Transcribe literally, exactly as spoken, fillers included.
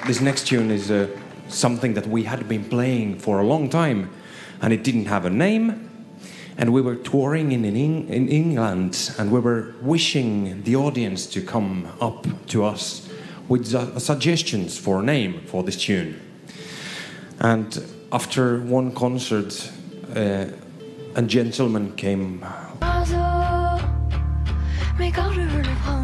this next tune is uh, something that we had been playing for a long time, and it didn't have a name. And we were touring in, in, in England, and we were wishing the audience to come up to us with su- suggestions for a name for this tune. And after one concert, uh, a gentleman came